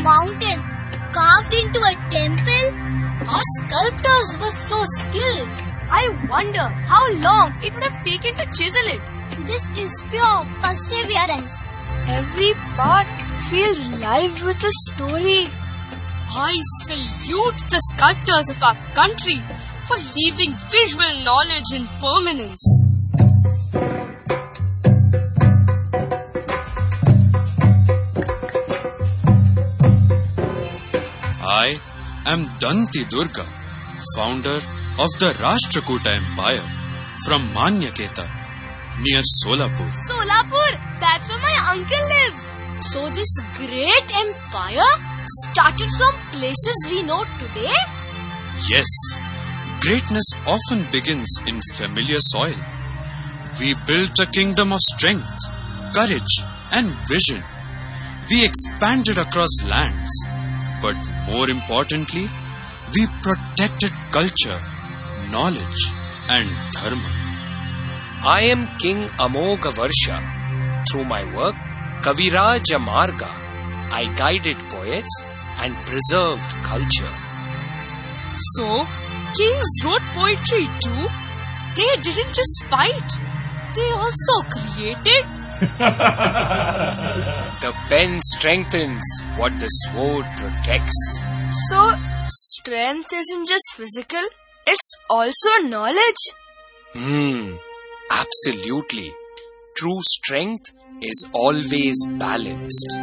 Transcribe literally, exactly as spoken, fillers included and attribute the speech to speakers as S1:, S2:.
S1: mountain carved into a temple?
S2: Our sculptors were so skilled.
S3: I wonder how long it would have taken to chisel it.
S1: This is pure perseverance.
S3: Every part feels live with a story.
S4: I salute the sculptors of our country for leaving visual knowledge in permanence.
S5: I am Danti Durga, founder of the Rashtrakuta Empire from Manyaketa, near Solapur.
S3: Solapur? That's where my uncle lives.
S2: So this great empire started from places we know today?
S5: Yes, greatness often begins in familiar soil. We built a kingdom of strength, courage, and vision. We expanded across lands, but more importantly, we protected culture, knowledge, and dharma.
S6: I am King Amogha Varsha. Through my work, Kaviraja Marga, I guided poets and preserved culture.
S4: So, kings wrote poetry too? They didn't just fight, they also created?
S6: The pen strengthens what the sword protects.
S3: So, strength isn't just physical, it's also knowledge?
S6: Hmm, absolutely. True strength is always balanced.